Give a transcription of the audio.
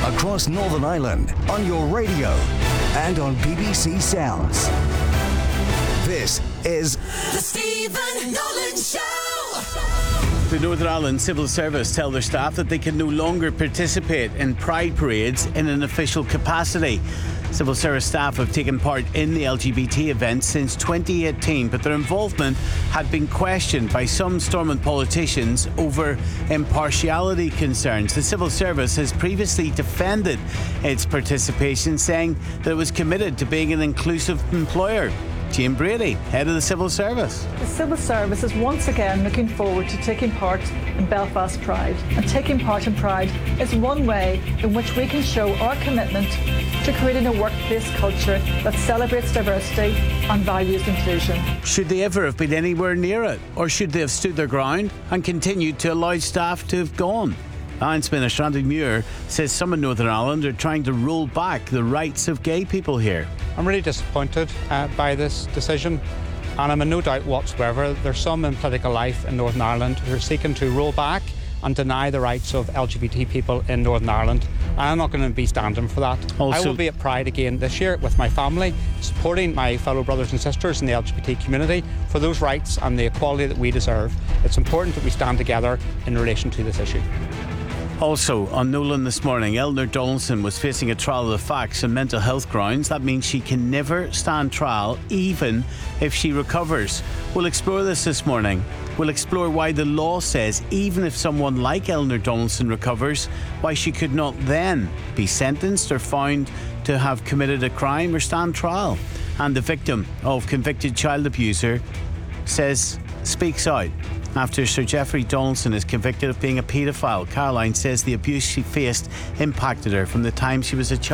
across Northern Ireland, on your radio and on BBC Sounds. This is The Stephen Nolan Show. The Northern Ireland Civil Service tell their staff that they can no longer participate in pride parades in an official capacity. Civil Service staff have taken part in the LGBT events since 2018, but their involvement had been questioned by some Stormont politicians over impartiality concerns. The Civil Service has previously defended its participation, saying that it was committed to being an inclusive employer. Jane Brady, head of the Civil Service. The Civil Service is once again looking forward to taking part in Belfast Pride. And taking part in Pride is one way in which we can show our commitment to creating a workplace culture that celebrates diversity and values inclusion. Should they ever have been anywhere near it? Or should they have stood their ground and continued to allow staff to have gone? Alliance Minister Andy Muir says some in Northern Ireland are trying to roll back the rights of gay people here. I'm really disappointed by this decision, and I'm in no doubt whatsoever there's some in political life in Northern Ireland who are seeking to roll back and deny the rights of LGBT people in Northern Ireland, and I'm not going to be standing for that. I will be at Pride again this year with my family, supporting my fellow brothers and sisters in the LGBT community for those rights and the equality that we deserve. It's important that we stand together in relation to this issue. Also, on Nolan this morning, Eleanor Donaldson was facing a trial of the facts on mental health grounds. That means she can never stand trial, even if she recovers. We'll explore this morning. We'll explore why the law says even if someone like Eleanor Donaldson recovers, why she could not then be sentenced or found to have committed a crime or stand trial. And the victim of convicted child abuser speaks out after Sir Geoffrey Donaldson is convicted of being a paedophile. Caroline says the abuse she faced impacted her from the time she was a child.